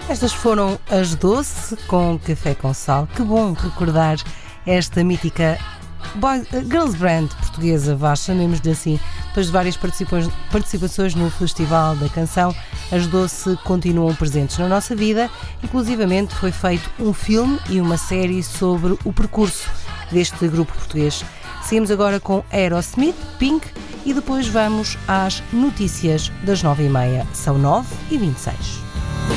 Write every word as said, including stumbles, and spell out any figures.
Estas foram as Doce com Café com Sal. Que bom recordar esta mítica boy, uh, girls band portuguesa, vá, chamemos-lhe assim. Depois de várias participações, participações no Festival da Canção, as Doce continuam presentes na nossa vida. Inclusivamente foi feito um filme e uma série sobre o percurso deste grupo português. Seguimos agora com Aerosmith, Pink, e depois vamos às notícias das nove e meia. São nove e vinte e seis.